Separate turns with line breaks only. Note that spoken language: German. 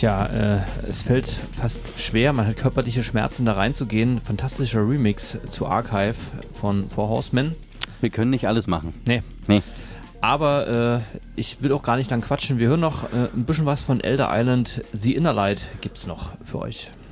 Tja, es fällt fast schwer, man hat körperliche Schmerzen da reinzugehen. Fantastischer Remix zu Archive von Four Horsemen.
Wir können nicht alles machen.
Nee. Aber ich will auch gar nicht lang quatschen. Wir hören noch ein bisschen was von Elder Island. The Inner Light gibt's noch für euch.